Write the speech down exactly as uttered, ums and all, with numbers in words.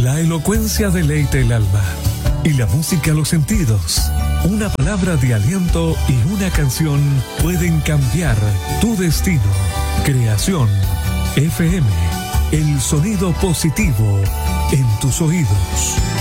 La elocuencia deleita el alma y la música los sentidos. Una palabra de aliento y una canción pueden cambiar tu destino. Creación F M, el sonido positivo en tus oídos.